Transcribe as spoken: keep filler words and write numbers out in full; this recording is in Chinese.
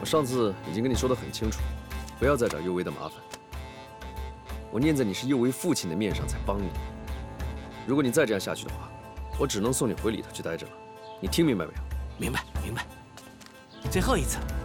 我上次已经跟你说得很清楚，不要再找佑威的麻烦。我念在你是佑威父亲的面上才帮你。如果你再这样下去的话，我只能送你回里头去待着了。你听明白没有？ 明白，明白。最后一次了。